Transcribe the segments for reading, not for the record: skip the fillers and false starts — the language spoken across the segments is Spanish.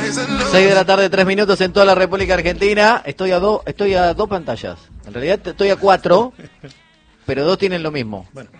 6 de la tarde, 3 minutos en toda la República Argentina. Estoy a dos pantallas. En realidad estoy a 4, pero 2 tienen lo mismo. Bueno.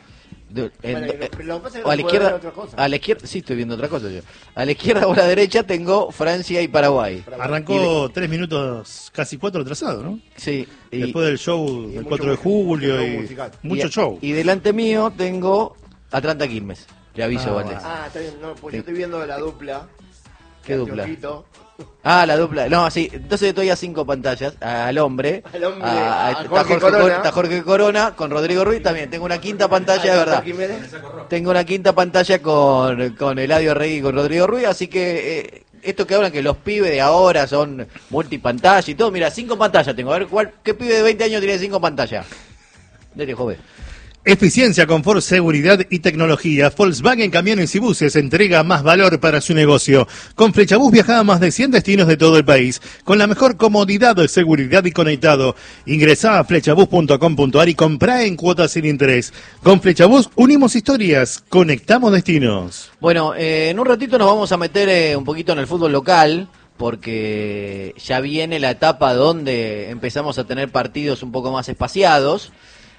O a la izquierda, sí estoy viendo otra cosa yo. A la izquierda o a la derecha tengo Francia y Paraguay. Arrancó 3 minutos, casi 4 atrasado, ¿no? Sí. Después del show del 4 de julio y mucho show. Y delante mío tengo Atlanta Quilmes. Le aviso, Valdés. Está bien, no, pues yo estoy viendo la dupla. ¿Qué dupla? Anteojito. La dupla. No, sí. Entonces estoy a 5 pantallas. Al hombre. A está Jorge Corona con Rodrigo Ruiz. También tengo una quinta pantalla, de verdad. Tengo una quinta pantalla con Eladio Rey y con Rodrigo Ruiz. Así que esto que hablan que los pibes de ahora son multipantalla y todo. Mira, 5 pantallas tengo. A ver, ¿qué pibe de 20 años tiene 5 pantallas? Dele, joven. Eficiencia, confort, seguridad y tecnología. Volkswagen Camiones y Buses entrega más valor para su negocio. Con Flechabús viaja a más de 100 destinos de todo el país, con la mejor comodidad, seguridad y conectado. Ingresá a flechabús.com.ar y comprá en cuotas sin interés. Con Flechabús unimos historias, conectamos destinos. Bueno, en un ratito nos vamos a meter un poquito en el fútbol local, porque ya viene la etapa donde empezamos a tener partidos un poco más espaciados.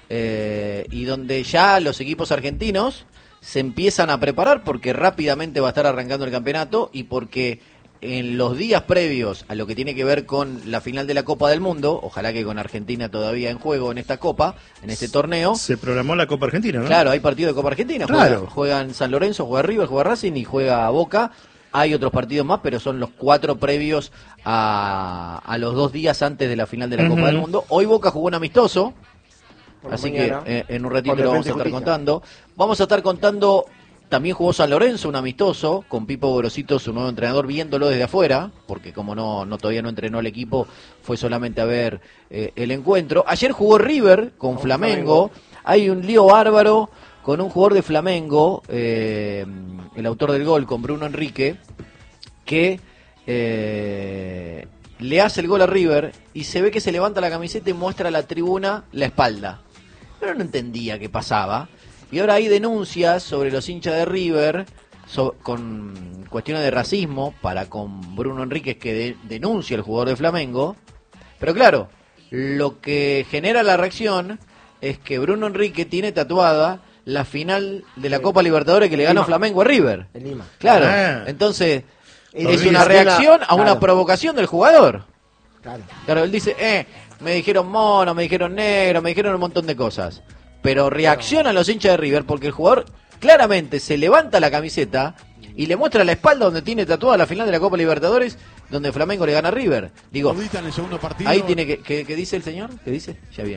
Y donde ya los equipos argentinos se empiezan a preparar porque rápidamente va a estar arrancando el campeonato y porque en los días previos a lo que tiene que ver con la final de la Copa del Mundo, ojalá que con Argentina todavía en juego en esta Copa, en este torneo. Se programó la Copa Argentina, ¿no? Claro, hay partido de Copa Argentina, claro. Juegan San Lorenzo, juega River, juega Racing y juega Boca. Hay otros partidos más, pero son los 4 previos a los 2 días antes de la final de la Copa del Mundo. Hoy Boca jugó un amistoso. Así mañana, que en un ratito lo vamos a estar contando. Vamos a estar contando, también jugó San Lorenzo, un amistoso, con Pipo Gorosito, su nuevo entrenador, viéndolo desde afuera, porque como todavía no entrenó el equipo, fue solamente a ver el encuentro. Ayer jugó River con Flamengo. Hay un lío bárbaro con un jugador de Flamengo, el autor del gol, con Bruno Enrique, que le hace el gol a River y se ve que se levanta la camiseta y muestra a la tribuna la espalda. Pero no entendía qué pasaba. Y ahora hay denuncias sobre los hinchas de River con cuestiones de racismo para con Bruno Enríquez, que denuncia el jugador de Flamengo. Pero claro, lo que genera la reacción es que Bruno Enrique tiene tatuada la final de la Copa Libertadores que le ganó Flamengo a River. En Lima. Claro, entonces es una reacción a una provocación del jugador. Claro, él dice, me dijeron mono, me dijeron negro, me dijeron un montón de cosas. Pero reaccionan los hinchas de River porque el jugador claramente se levanta la camiseta y le muestra la espalda donde tiene tatuada la final de la Copa Libertadores, donde Flamengo le gana a River. Digo, ahí tiene ¿qué dice el señor? ¿Qué dice?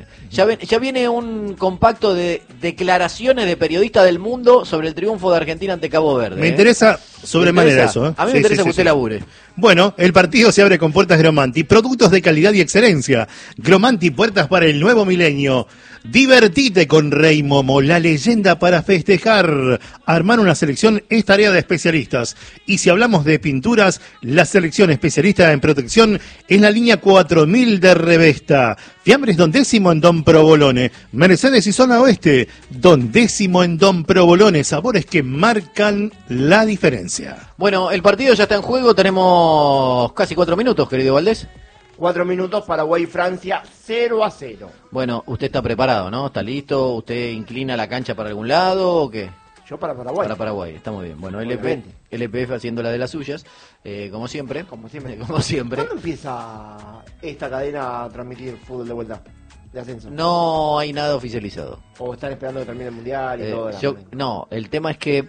Ya viene un compacto de declaraciones de periodistas del mundo sobre el triunfo de Argentina ante Cabo Verde. Me interesa sobremanera eso. A mí me interesa que usted labure. Bueno, el partido se abre con puertas Gromanti, productos de calidad y excelencia. Gromanti, puertas para el nuevo milenio. Divertite con Rey Momo, la leyenda para festejar. Armar una selección es tarea de especialistas. Y si hablamos de pinturas, la selección especialista en protección es la línea 4000 de Revesta. Fiambres Don Décimo en Don Provolone. Mercedes y Zona Oeste, Don Décimo en Don Provolone. Sabores que marcan la diferencia. Bueno, el partido ya está en juego. Tenemos casi 4 minutos, querido Valdés. 4 minutos, Paraguay-Francia, 0-0. Bueno, usted está preparado, ¿no? ¿Está listo? ¿Usted inclina la cancha para algún lado o qué? Yo para Paraguay. Para Paraguay, está muy bien. Bueno, LPF haciendo la de las suyas, como siempre. Como siempre. ¿Cuándo empieza esta cadena a transmitir fútbol de vuelta? De ascenso. No hay nada oficializado. ¿O están esperando que termine el Mundial y todo? No, el tema es que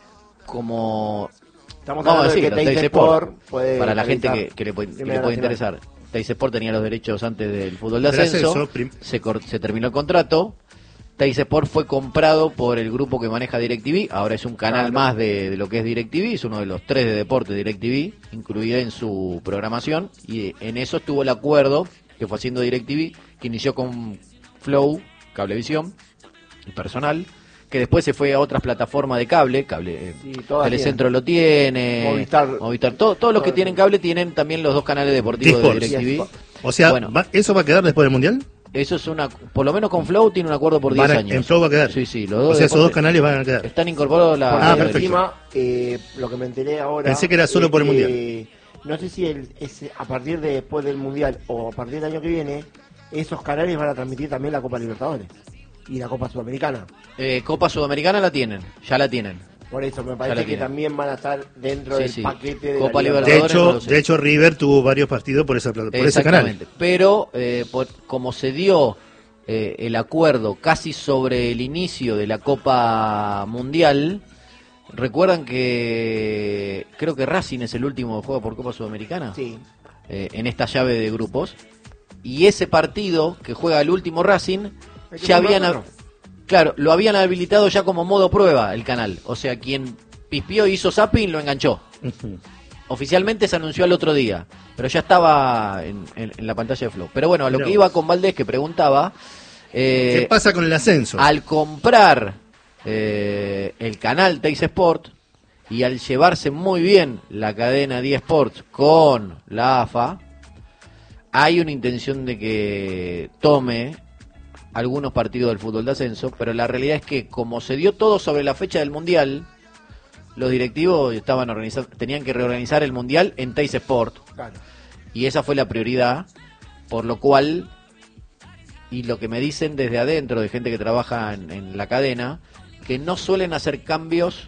como... Estamos hablando de que Teis Sport puede... Para la gente que le puede interesar. Teis Sport tenía los derechos antes del fútbol de ascenso, se terminó el contrato. Teis Sport fue comprado por el grupo que maneja DirecTV, ahora es un canal más de lo que es DirecTV, es uno de los 3 de deporte de DirecTV, incluida en su programación, y en eso estuvo el acuerdo que fue haciendo DirecTV, que inició con Flow, Cablevisión, el personal, que después se fue a otras plataformas de cable, Telecentro lo tiene, Movistar, todos los que tienen cable tienen también los 2 canales deportivos de DirecTV. O sea, bueno, ¿eso va a quedar después del Mundial? Eso es por lo menos con Flow tiene un acuerdo por 10 años. ¿En Flow va a quedar? Sí, los dos. O sea, esos 2 canales van a quedar. Están incorporados perfecto. Encima, lo que me enteré ahora... Pensé que era solo por el Mundial. no sé si a partir de después del Mundial o a partir del año que viene, esos canales van a transmitir también la Copa Libertadores y la Copa Sudamericana. Copa Sudamericana ya la tienen. Por eso me parece que también van a estar dentro del paquete de Copa la Libertadores. De hecho, River tuvo varios partidos por ese canal. Pero como se dio el acuerdo casi sobre el inicio de la Copa Mundial, recuerdan que creo que Racing es el último que juega por Copa Sudamericana. Sí. En esta llave de grupos. Y ese partido que juega el último Racing, ya lo habían habilitado ya como modo prueba el canal. O sea, quien pispió y hizo zapping lo enganchó. Oficialmente se anunció al otro día, pero ya estaba en la pantalla de Flow. Pero bueno, a lo que iba con Valdés, que preguntaba... ¿qué pasa con el ascenso? Al comprar el canal Teis Sport y al llevarse muy bien la cadena 10 Sports con la AFA, hay una intención de que tome algunos partidos del fútbol de ascenso, pero la realidad es que como se dio todo sobre la fecha del Mundial, los directivos tenían que reorganizar el Mundial en Teis Sport. Claro. Y esa fue la prioridad, por lo cual, y lo que me dicen desde adentro de gente que trabaja en la cadena, que no suelen hacer cambios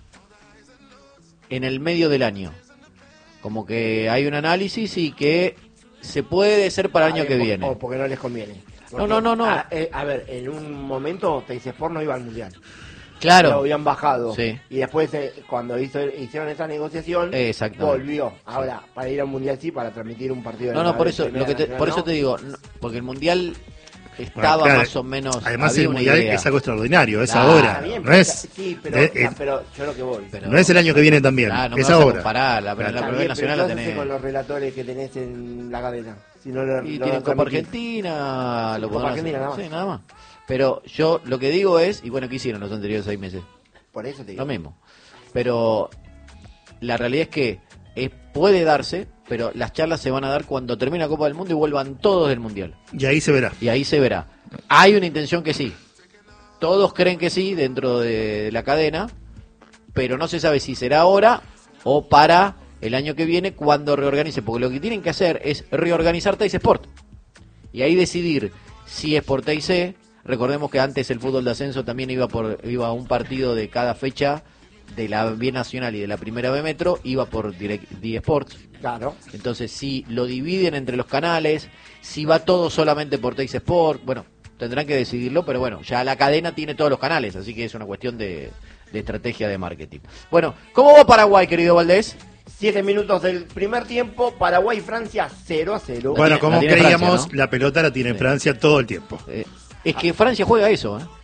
en el medio del año. Como que hay un análisis y que se puede ser para el año que viene. O porque no les conviene. Porque, No. A ver, en un momento Teis Sport no iba al Mundial. Claro. Lo habían bajado. Sí. Y después, cuando hicieron esa negociación, volvió. Ahora, para ir al Mundial sí, para transmitir un partido de por eso te digo, porque el Mundial estaba más o menos... Además el Mundial es algo extraordinario, es Claro, ahora. Bien, no es, sí, pero yo lo que voy. No es el año que viene también, no es me vas a ahora. comparar, la Primera Nacional la tenés. Con los relatores que tenés en la cadena. Si no y tienen Copa Argentina, lo Copa Argentina nada más. Sí, nada más. Pero yo lo que digo es, y bueno, ¿qué hicieron los anteriores 6 meses? Por eso te digo. Lo mismo. Pero la realidad es que puede darse, pero las charlas se van a dar cuando termine la Copa del Mundo y vuelvan todos del Mundial. Y ahí se verá. Hay una intención que sí. Todos creen que sí dentro de la cadena, pero no se sabe si será ahora o para el año que viene cuando reorganice. Porque lo que tienen que hacer es reorganizar Teis Sport. Y ahí decidir si es por TIC. Recordemos que antes el fútbol de ascenso también iba a un partido de cada fecha de la B Nacional y de la Primera B Metro, iba por D Sports. Claro. Entonces, si lo dividen entre los canales, si va todo solamente por Teis Sport, bueno, tendrán que decidirlo, pero bueno, ya la cadena tiene todos los canales, así que es una cuestión de estrategia de marketing. Bueno, ¿cómo va Paraguay, querido Valdés? 7 minutos del primer tiempo, Paraguay y Francia 0-0. Bueno, como creíamos, Francia, ¿no? La pelota la tiene Francia todo el tiempo. Es que Francia juega eso, ¿eh?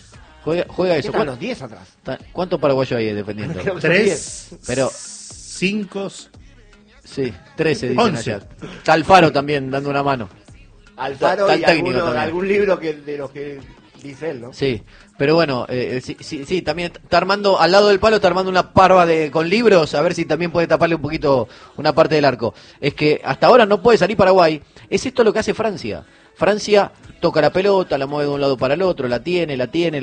Juega eso. Están los 10 atrás. ¿Cuántos paraguayos hay defendiendo? Creo que 3, pero 5, sí, 13 dicen 11. allá. Está Alfaro también dando una mano. Alfaro Está y técnico también. algún libro de los que dice él, ¿no? Sí, pero bueno, sí, también está armando, al lado del palo está armando una parva con libros, a ver si también puede taparle un poquito una parte del arco. Es que hasta ahora no puede salir Paraguay. Es esto lo que hace Francia. Francia toca la pelota, la mueve de un lado para el otro, la tiene,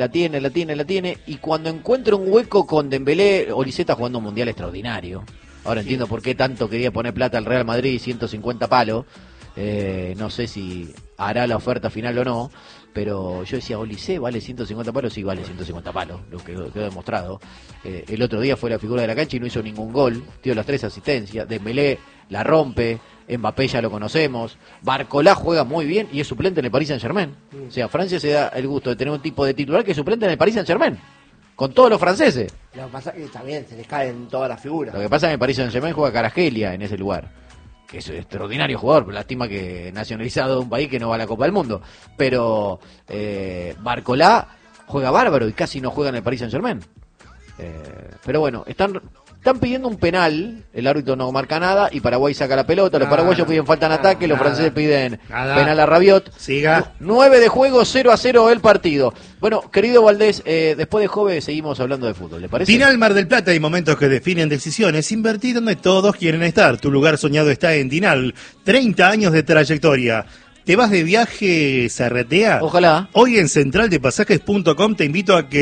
y cuando encuentra un hueco con Dembélé, Olise está jugando un mundial extraordinario. Ahora entiendo por qué tanto quería poner plata al Real Madrid, 150 palos. No sé si hará la oferta final o no, pero yo decía, Olise vale 150 palos, sí vale 150 palos, lo que quedó demostrado. El otro día fue la figura de la cancha y no hizo ningún gol, dio las 3 asistencias, Dembélé la rompe, Mbappé ya lo conocemos, Barcolá juega muy bien y es suplente en el Paris Saint-Germain. O sea, Francia se da el gusto de tener un tipo de titular que es suplente en el Paris Saint-Germain, con todos los franceses. Lo que pasa es que también se les caen todas las figuras. Lo que pasa es que el Paris Saint-Germain juega Kvaratskhelia en ese lugar, que es un extraordinario jugador, pero lástima que nacionalizado de un país que no va a la Copa del Mundo. Pero Barcolá juega bárbaro y casi no juega en el Paris Saint-Germain. Pero bueno, están pidiendo un penal, el árbitro no marca nada y Paraguay saca la pelota, los paraguayos piden falta en ataque, los franceses piden penal a Rabiot. Siga. 9 de juego, 0-0 el partido. Bueno, querido Valdés, después de Jove seguimos hablando de fútbol, ¿le parece? Dinal Mar del Plata, hay momentos que definen decisiones. Invertir donde todos quieren estar. Tu lugar soñado está en Dinal. 30 años de trayectoria. ¿Te vas de viaje Zarratea? Ojalá. Hoy en centraldepasajes.com te invito a que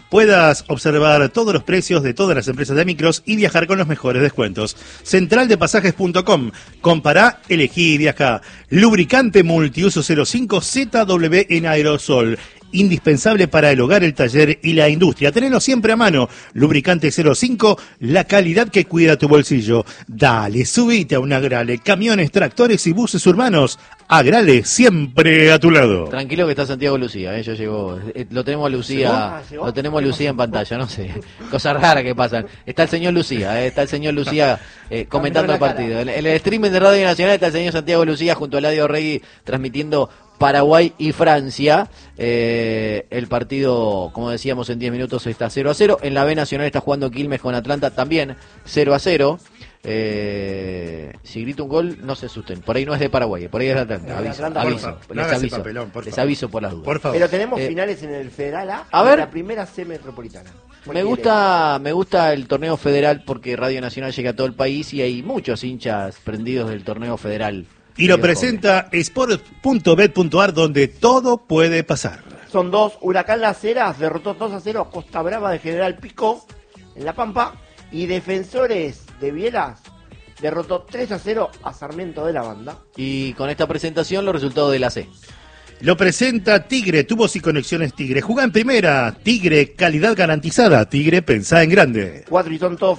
puedas observar todos los precios de todas las empresas de micros y viajar con los mejores descuentos. Centraldepasajes.com. Compará, elegí y viaja. Lubricante multiuso 05 ZW en aerosol. Indispensable para el hogar, el taller y la industria. Tenelo siempre a mano. Lubricante 05, la calidad que cuida tu bolsillo. Dale, subite a un Agrale. Camiones, tractores y buses urbanos. Agrale, siempre a tu lado. Tranquilo que está Santiago Lucía, ya llegó. Lo tenemos a Lucía, lo tenemos a Lucía en pantalla, no sé. Cosas raras que pasan. Está el señor Lucía, comentando el partido. En el streaming de Radio Nacional está el señor Santiago Lucía junto a Eladio Regui transmitiendo Paraguay y Francia. El partido, como decíamos, en 10 minutos está 0-0. En la B Nacional está jugando Quilmes con Atlanta, también 0-0. Si grito un gol, no se asusten. Por ahí no es de Paraguay, por ahí es de Atlanta. Les aviso por las dudas. Por favor. Pero tenemos finales en el Federal A ver. la primera C metropolitana. Me gusta el torneo federal porque Radio Nacional llega a todo el país y hay muchos hinchas prendidos del torneo federal. Y lo presenta sport.bet.ar, donde todo puede pasar. Son dos. Huracán Las Heras derrotó 2-0 a Costa Brava de General Pico en La Pampa. Y Defensores de Bielas derrotó 3-0 a Sarmiento de la Banda. Y con esta presentación los resultados de la C. Lo presenta Tigre, Tubos y Conexiones Tigre. Jugá en primera. Tigre, calidad garantizada. Tigre, pensá en grande. 4 y son todos